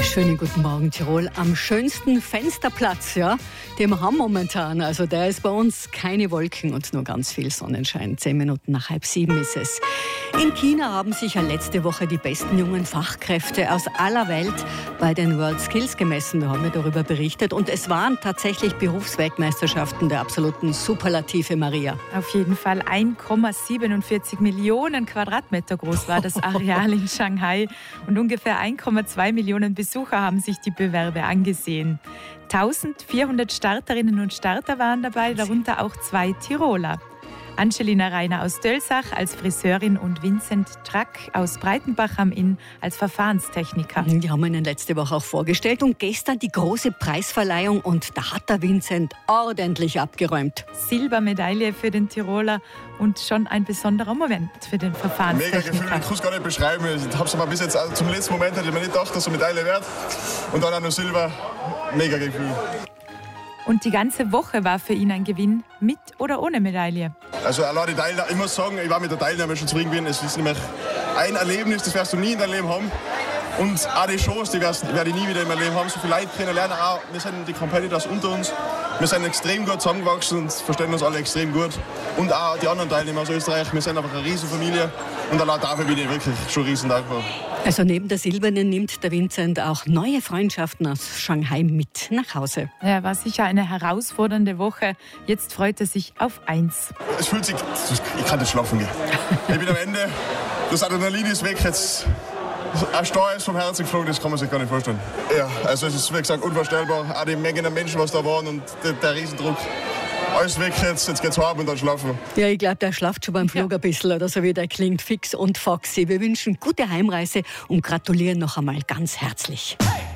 Schönen guten Morgen, Tirol. Am schönsten Fensterplatz, ja, den wir haben momentan. Also der ist bei uns keine Wolken und nur ganz viel Sonnenschein. 10 Minuten nach 6:30 ist es. In China haben sich ja letzte Woche die besten jungen Fachkräfte aus aller Welt bei den World Skills gemessen. Wir haben ja darüber berichtet. Und es waren tatsächlich Berufsweltmeisterschaften der absoluten Superlative, Maria. Auf jeden Fall 1,47 Millionen Quadratmeter groß war das Areal in Shanghai und ungefähr 1,2 Millionen Besucher haben sich die Bewerbe angesehen. 1400 Starterinnen und Starter waren dabei, darunter auch 2 Tiroler. Angelina Reiner aus Dölsach als Friseurin und Vincent Track aus Breitenbach am Inn als Verfahrenstechniker. Die haben wir Ihnen letzte Woche auch vorgestellt. Und gestern die große Preisverleihung. Und da hat der Vincent ordentlich abgeräumt. Silbermedaille für den Tiroler und schon ein besonderer Moment für den Verfahrenstechniker. Mega Gefühl, ich kann es gar nicht beschreiben. Ich habe es aber bis jetzt, also zum letzten Moment hätte ich mir nicht gedacht, dass so eine Medaille wird. Und dann auch noch Silber. Mega Gefühl. Und die ganze Woche war für ihn ein Gewinn, mit oder ohne Medaille. Also allein die Teilnahme, ich muss sagen, ich war mit der Teilnahme schon zufrieden gewesen. Es ist nämlich ein Erlebnis, das wirst du nie in deinem Leben haben. Und auch die Chance, die werde ich nie wieder in meinem Leben haben. So viele Leute kennenlernen, auch wir sind die Competitors unter uns. Wir sind extrem gut zusammengewachsen und verstehen uns alle extrem gut. Und auch die anderen Teilnehmer aus Österreich, wir sind einfach eine riesen Familie. Und allein dafür bin ich wirklich schon riesen dankbar. Also neben der Silbernen nimmt der Vincent auch neue Freundschaften aus Shanghai mit nach Hause. Ja, war sicher eine herausfordernde Woche. Jetzt freut er sich auf eins. Es fühlt sich, ich kann nicht schlafen gehen. Ich bin am Ende, das Adrenalin ist weg, jetzt ein Steuer ist vom Herzen geflogen, das kann man sich gar nicht vorstellen. Ja, also es ist wie gesagt unvorstellbar, auch die Menge der Menschen, was da waren und der Riesendruck. Alles weg jetzt geht's heim und dann schlafen. Ja, ich glaube, der schlaft schon beim Flug ein bisschen oder so, wie der klingt, fix und foxy. Wir wünschen gute Heimreise und gratulieren noch einmal ganz herzlich. Hey!